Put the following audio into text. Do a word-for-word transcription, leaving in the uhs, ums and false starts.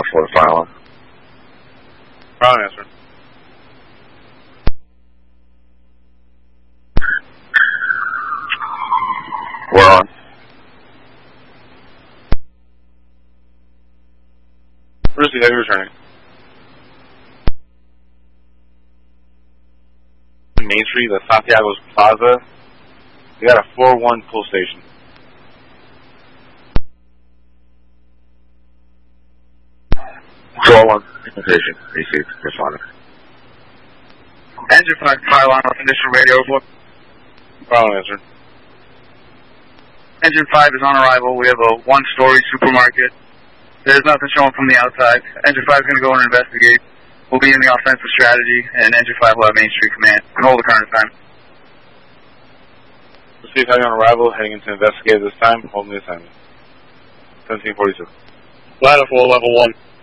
four to fire alarm. Ground answer. We're on. Brucey, heavy returning. Main Street, the Santiago's Plaza. We got a four one pull station. four one, station, received, responding. Engine five, fire alarm, condition radio, report. Ground answer. Engine five is on arrival. We have a one-story supermarket. There's nothing showing from the outside. Engine five is going to go and investigate. We'll be in the offensive strategy, and Engine five will have Main Street command. And hold the current time. Receive heavy on arrival, heading into investigate at this time, holding the assignment. seventeen forty-two. Ladder four, level one.